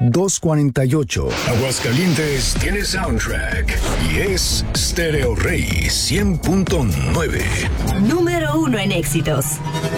248. Aguascalientes tiene soundtrack y es Stereo Rey 100.9. Número 1 en éxitos.